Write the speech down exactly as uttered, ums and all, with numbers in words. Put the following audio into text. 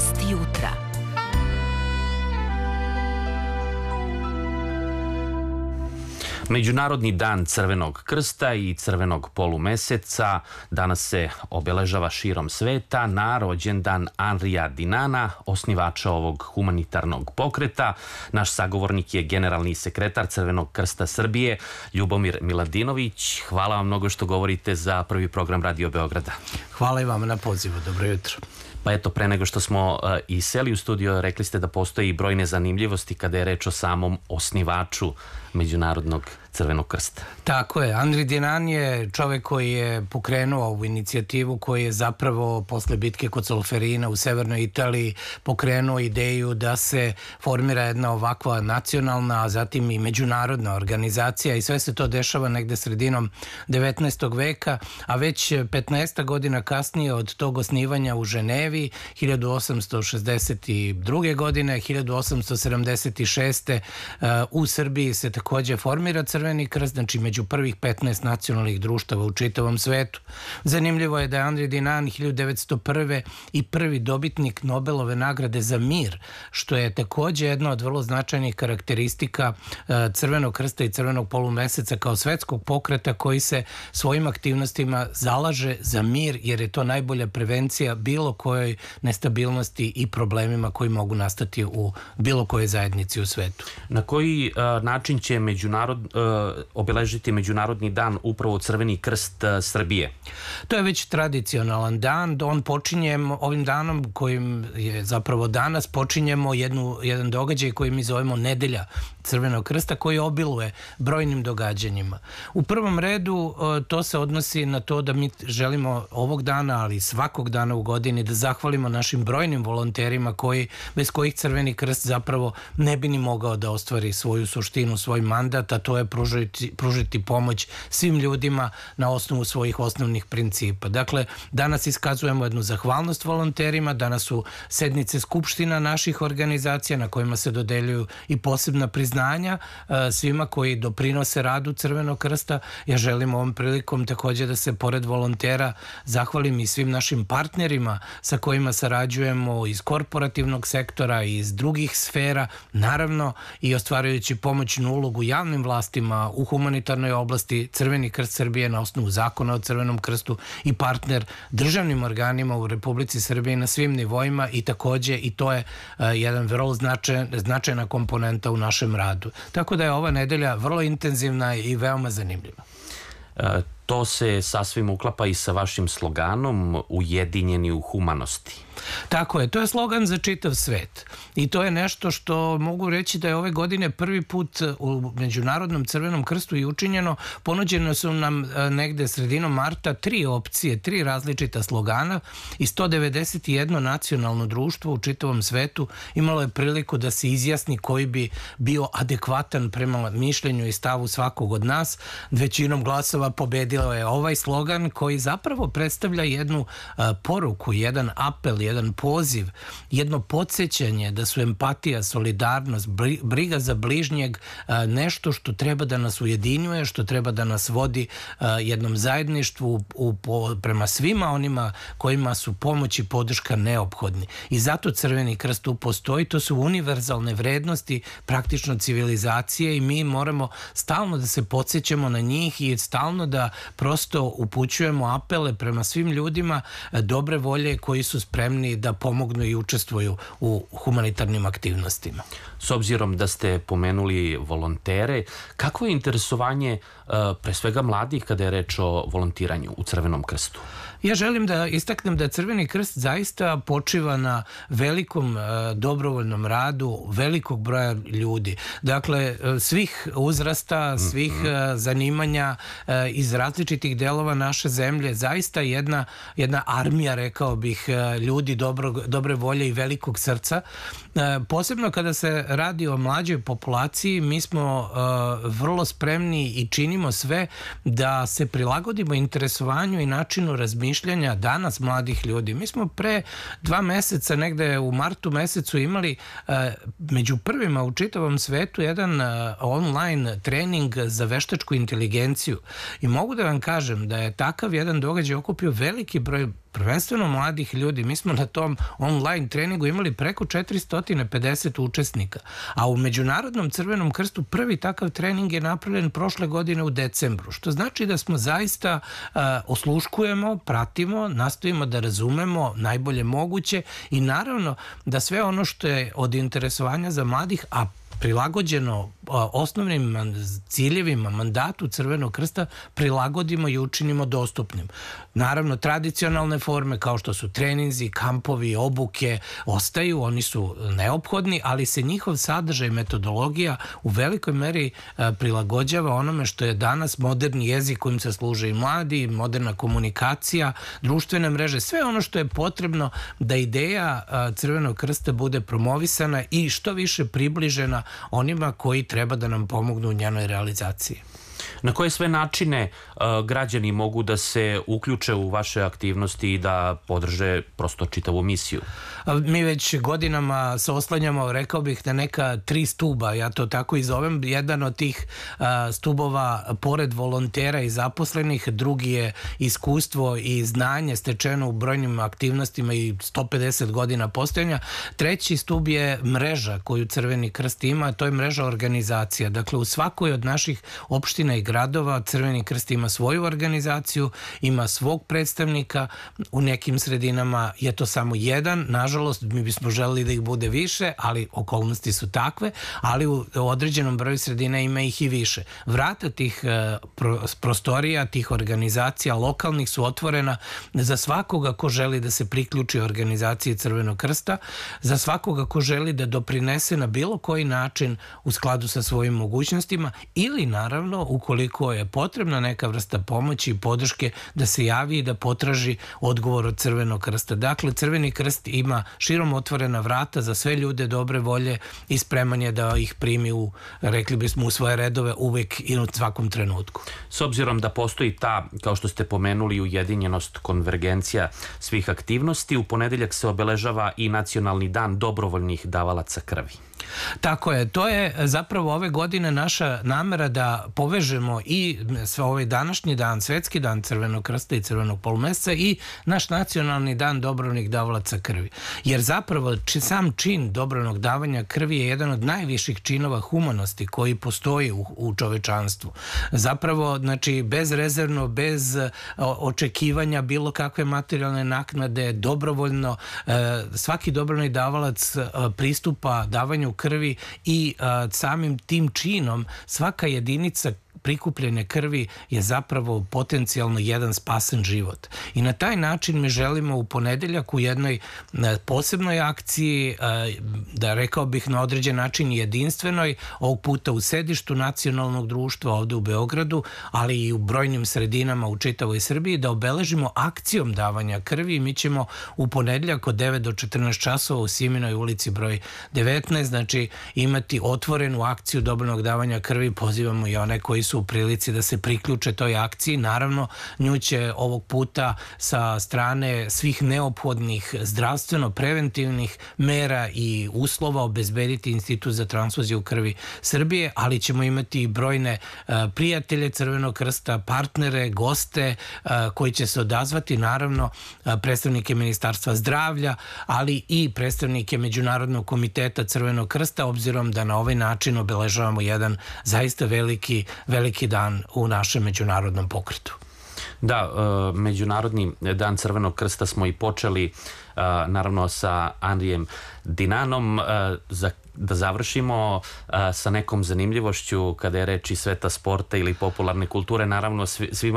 Vest jutra. Međunarodni dan Crvenog krsta i Crvenog polumeseca danas se obeležava širom sveta na rođendan Henrija Dinana, osnivača ovog humanitarnog pokreta. Naš sagovornik je generalni sekretar Crvenog krsta Srbije, Ljubomir Miladinović. Hvala vam mnogo što govorite za prvi program Radio Beograda. Hvala i vama na pozivu. Dobro jutro. Pa eto, pre nego što smo uh, i seli u studio, rekli ste da postoji i brojne zanimljivosti kada je reč o samom osnivaču Međunarodnog Crvenog krsta. Tako je. Henri Dinan je čovek koji je pokrenuo ovu inicijativu, koji je zapravo posle bitke kod Solferina u severnoj Italiji pokrenuo ideju da se formira jedna ovakva nacionalna, a zatim i međunarodna organizacija, i sve se to dešava negde sredinom devetnaestog veka, a već petnaest godina kasnije od tog osnivanja u Ženevi, hiljadu osamsto šezdeset druge. godine, hiljadu osamsto sedamdeset šeste. u Srbiji se takođe formira Crveni krst, znači među prvih petnaest nacionalnih društava u čitavom svetu. Zanimljivo je da je Henri Dinan hiljadu devetsto prve. i prvi dobitnik Nobelove nagrade za mir, što je takođe jedna od vrlo značajnih karakteristika Crvenog krsta i Crvenog polumeseca kao svetskog pokreta koji se svojim aktivnostima zalaže za mir, jer je to najbolja prevencija bilo kojoj nestabilnosti i problemima koji mogu nastati u bilo kojoj zajednici u svetu. Na koji uh, način će međunarod, uh, obeležiti Međunarodni dan upravo Crveni krst uh, Srbije? To je već tradicionalan dan. On počinje ovim danom kojim je zapravo danas, počinjemo jednu, jedan događaj koji mi zovemo Nedelja Crvenog krsta, koji obiluje brojnim događanjima. U prvom redu uh, to se odnosi na to da mi želimo ovog dana, ali svakog dana u godini, da zahvalimo našim brojnim volonterima koji, bez kojih Crveni krst zapravo ne bi ni mogao da ostvari svoju suštinu, svoj mandat, a to je pružiti, pružiti pomoć svim ljudima na osnovu svojih osnovnih principa. Dakle, danas iskazujemo jednu zahvalnost volonterima, danas su sednice skupština naših organizacija na kojima se dodeljuju i posebna priznanja svima koji doprinose radu Crvenog krsta. Ja želim ovom prilikom takođe da se pored volontera zahvalim i svim našim partnerima sa kojima sarađujemo iz korporativnog sektora i iz drugih sfera, naravno i ostvarujući pomoćnu ulogu javnim vlastima u humanitarnoj oblasti. Crveni krst Srbije na osnovu zakona o Crvenom krstu i partner državnim organima u Republici Srbiji na svim nivoima, i takođe i to je uh, jedan vrlo značaj, značajna komponenta u našem radu. Tako da je ova nedelja vrlo intenzivna i veoma zanimljiva. Uh, to se sasvim uklapa i sa vašim sloganom Ujedinjeni u humanosti. Tako je, to je slogan za čitav svet i to je nešto što mogu reći da je ove godine prvi put u Međunarodnom Crvenom krstu i učinjeno. Ponuđeno su nam negde sredinom marta tri opcije, tri različita slogana i sto devedeset jedno nacionalno društvo u čitavom svetu imalo je priliku da se izjasni koji bi bio adekvatan prema mišljenju i stavu svakog od nas. Većinom glasova pobedilo je ovaj slogan koji zapravo predstavlja jednu a, poruku, jedan apel, jedan poziv, jedno podsjećanje da su empatija, solidarnost, briga za bližnjeg nešto što treba da nas ujedinjuje, što treba da nas vodi jednom zajedništvu u, u, prema svima onima kojima su pomoć i podrška neophodni. I zato Crveni krst tu postoji. To su univerzalne vrednosti praktično civilizacije i mi moramo stalno da se podsjećamo na njih i stalno da prosto upućujemo apele prema svim ljudima dobre volje koji su spremni da pomognu i učestvuju u humanitarnim aktivnostima. S obzirom da ste pomenuli volontere, kako je interesovanje pre svega mladih kada je reč o volontiranju u Crvenom krstu? Ja želim da istaknem da Crveni krst zaista počiva na velikom dobrovoljnom radu velikog broja ljudi. Dakle, svih uzrasta, svih zanimanja iz različitih delova naše zemlje, zaista jedna, jedna armija, rekao bih, ljudi dobro, dobre volje i velikog srca. Posebno kada se radi o mlađoj populaciji, mi smo vrlo spremni i činimo sve da se prilagodimo interesovanju i načinu razmišljanja danas mladih ljudi. Mi smo pre dva meseca, negde u martu mesecu, imali među prvima u čitavom svetu jedan online trening za veštačku inteligenciju i mogu da vam kažem da je takav jedan događaj okupio veliki broj prvenstveno mladih ljudi. Mi smo na tom online treningu imali preko četiristo pedeset učesnika, a u Međunarodnom Crvenom krstu prvi takav trening je napravljen prošle godine u decembru, što znači da smo zaista uh, osluškujemo, pratimo, nastojimo da razumemo najbolje moguće i naravno da sve ono što je od interesovanja za mladih, a prilagođeno osnovnim ciljevima, mandatu Crvenog krsta, prilagodimo i učinimo dostupnim. Naravno, tradicionalne forme kao što su treninzi, kampovi, obuke ostaju, oni su neophodni, ali se njihov sadržaj i metodologija u velikoj meri prilagođava onome što je danas moderni jezik kojim se služe i mladi, moderna komunikacija, društvene mreže, sve ono što je potrebno da ideja Crvenog krsta bude promovisana i što više približena onima koji treba da nam pomognu u njenoj realizaciji. Na koje sve načine uh, građani mogu da se uključe u vaše aktivnosti i da podrže prosto čitavu misiju? Mi već godinama se oslanjamo, rekao bih, na neka tri stuba, ja to tako i zovem. Jedan od tih uh, stubova, pored volontera i zaposlenih, drugi je iskustvo i znanje stečeno u brojnim aktivnostima i sto pedeset godina postojanja. Treći stub je mreža koju Crveni krst ima, to je mreža organizacija. Dakle, u svakoj od naših opština i gradova Crveni krst ima svoju organizaciju, ima svog predstavnika, u nekim sredinama je to samo jedan, nažalost mi bismo želeli da ih bude više, ali okolnosti su takve, ali u određenom broju sredina ima ih i više. Vrata tih prostorija, tih organizacija lokalnih su otvorena za svakoga ko želi da se priključi organizaciji Crvenog krsta, za svakoga ko želi da doprinese na bilo koji način u skladu sa svojim mogućnostima ili naravno ukoliko je potrebna neka vrsta pomoći i podrške da se javi i da potraži odgovor od Crvenog krsta. Dakle, Crveni krst ima širom otvorena vrata za sve ljude dobre volje i spreman je da ih primi u, rekli bismo, u svoje redove uvek i u svakom trenutku. S obzirom da postoji ta, kao što ste pomenuli, ujedinjenost, konvergencija svih aktivnosti, u ponedeljak se obeležava i Nacionalni dan dobrovoljnih davalaca krvi. Tako je, to je zapravo ove godine naša namera da povežemo i ovaj današnji dan, Svetski dan Crvenog krsta i Crvenog polumesca i naš Nacionalni dan dobrovoljnih davalaca krvi. Jer zapravo sam čin dobrovoljnog davanja krvi je jedan od najviših činova humanosti koji postoji u, u čovečanstvu. Zapravo, znači, bezrezervno, bez očekivanja bilo kakve materijalne naknade, dobrovoljno, svaki dobrovoljni davalac pristupa davanju krvi i a, samim tim činom svaka jedinica prikupljene krvi je zapravo potencijalno jedan spasen život. I na taj način mi želimo u ponedeljak u jednoj posebnoj akciji, da rekao bih na određen način jedinstvenoj, ovog puta u sedištu nacionalnog društva ovde u Beogradu, ali i u brojnim sredinama u čitavoj Srbiji, da obeležimo akcijom davanja krvi. Mi ćemo u ponedeljak od devet do četrnaest časova u Siminoj ulici broj devetnaest, znači imati otvorenu akciju dobrovoljnog davanja krvi. Pozivamo i one koji su u prilici da se priključe toj akciji. Naravno, nju će ovog puta sa strane svih neophodnih zdravstveno-preventivnih mera i uslova obezbediti Institut za transfuziju krvi Srbije, ali ćemo imati i brojne prijatelje Crvenog krsta, partnere, goste koji će se odazvati, naravno predstavnike Ministarstva zdravlja, ali i predstavnike Međunarodnog komiteta Crvenog krsta, obzirom da na ovaj način obeležavamo jedan zaista veliki, veliki dan u našem međunarodnom pokretu. Da, Međunarodni dan Crvenog krsta smo i počeli naravno sa Anrijem Dinanom. Da završimo sa nekom zanimljivošću kada je reč i sveta sporta ili popularne kulture. Naravno, svima